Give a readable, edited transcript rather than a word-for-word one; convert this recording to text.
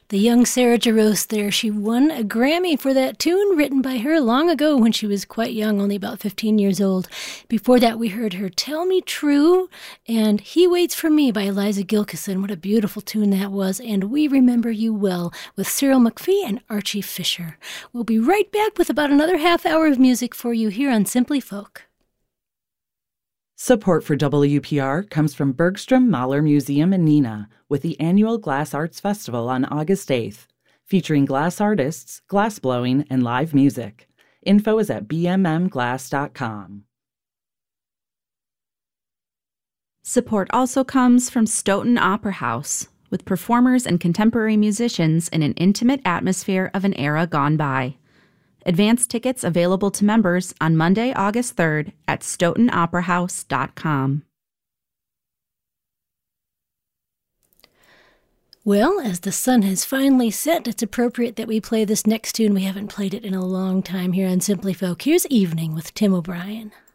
The young Sarah Jarosz there, she won a Grammy for that tune written by her long ago when she was quite young, only about 15 years old. Before that, we heard her Tell Me True and He Waits for Me by Eliza Gilkyson. What a beautiful tune that was. And We Remember You Well with Cyril McPhee and Archie Fisher. We'll be right back with about another half hour of music for you here on Simply Folk. Support for WPR comes from Bergstrom Mahler Museum in Neenah with the annual Glass Arts Festival on August 8th, featuring glass artists, glass blowing, and live music. Info is at bmmglass.com. Support also comes from Stoughton Opera House, with performers and contemporary musicians in an intimate atmosphere of an era gone by. Advance tickets available to members on Monday, August 3rd at stoughtonoperahouse.com. Well, as the sun has finally set, it's appropriate that we play this next tune. We haven't played it in a long time here on Simply Folk. Here's Evening with Tim O'Brien.